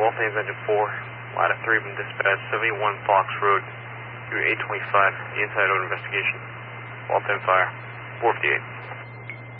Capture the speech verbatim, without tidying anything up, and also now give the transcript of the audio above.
Waltham's Engine four, ladder three from dispatch, seventy-one Fox Road, through eight twenty-five, the inside out investigation. Waltham Fire, four fifty-eight.